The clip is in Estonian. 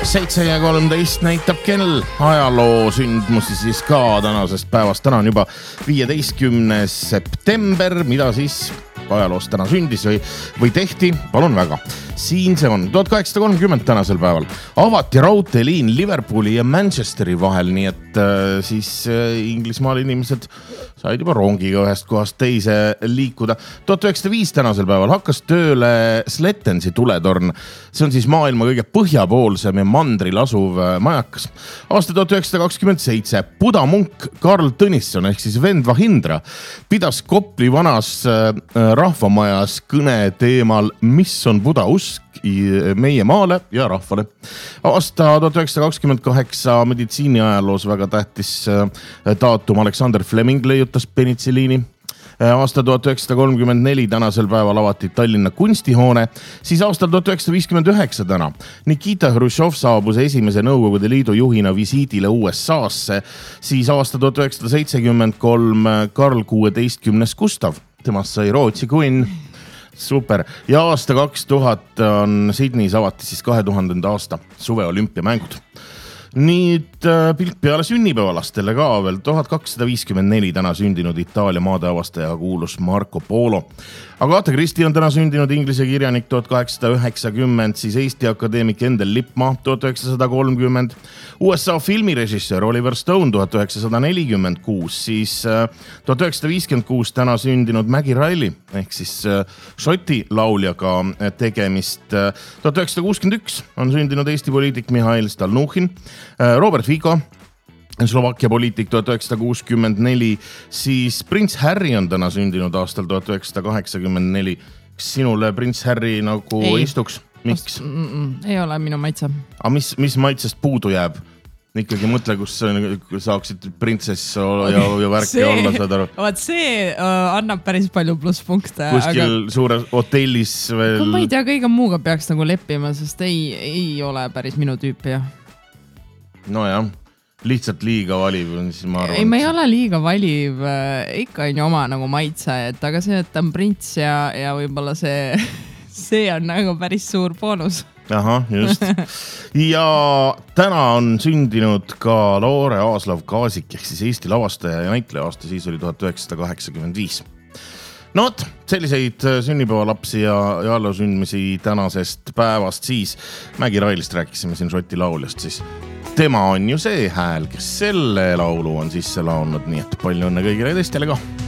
7:13 näitab kell ajaloo sündmusi siis ka tänasest päevast. Täna on juba 15. september, mida siis ajaloos täna sündis või tehti, palun väga. Siin see on 1830 tänasel päeval. Avati raudteeliin Liverpooli ja Manchesteri vahel, nii et siis Inglismaal inimesed said juba rongiga ühest kohast teise liikuda. 1905 tänasel päeval hakkas tööle Slettensi tuletorn. See on siis maailma kõige põhjapoolsem ja mandril asuv majakas. Aasta 1927 Buda munk Karl Tõnisson ehk siis vend Vahindra pidas Kopli vanas rahvamajas kõne teemal, mis on Buda usk meie maale ja rahvale. Aasta 1928 meditsiiniajaloos väga tähtis daatum Alexander Fleming leiutas penitsiliini. Aasta 1934 tänasel päeval avati Tallinna kunstihoone, siis aastal 1959 täna Nikita Hruštšov saabus esimese Nõukogude Liidu juhina visiidile USA-sse, siis aasta 1973 Karl 16. Gustav, temast sai Rootsi kunn. Super. Ja aasta 2000 on Sydneys avati siis 2000. aasta suveolümpiamängud. Nüüd pilk peale sünnipäevalastele ka veel 1254 täna sündinud Itaalia maadeavastaja kuulus Marco Polo. Agatha Christie on täna sündinud inglise kirjanik 1890, siis Eesti akadeemik Endel Lippmaa 1930, USA filmirežissöör Oliver Stone 1946, siis 1956 täna sündinud Maggie Riley ehk siis Šoti lauljaga tegemist. 1961 on sündinud Eesti poliitik Mihhail Stalnuhhin, Robert Fico, Slovakkia poliitik 1964, siis Prince Harry on täna sündinud aastal 1984. Kas sinule Prince Harry nagu ei istuks? Miks? Ei ole minu maitse. Aga mis maitsest puudu jääb? Ikkagi mõtle, kus saaksid printsess ja värki olla, saad aru. See annab päris palju plusspunkte. Kuskil suures hotellis veel... Ma ei tea, kõige muuga peaks nagu leppima, sest ei ole päris minu tüüpi. No jah, lihtsalt liiga valiv. Ei, ma ei ole liiga valiv, ikka on ju oma nagu maitse, aga see, et on prints ja võib-olla see on nagu päris suur boonus. Aha, just. Ja täna on sündinud ka Loore Aaslav-Kaasik ehk siis Eesti lavastaja ja näitleja, aasta siis oli 1985. No võt, selliseid sünnipäevalapsi ja ajaloosündmisi tänasest päevast siis. Maggie Railist rääkisime siin Šoti lauljast siis. Tema on ju see hääl, kes selle laulu on sisse laulnud, nii et palju õnne kõigile teistele ka.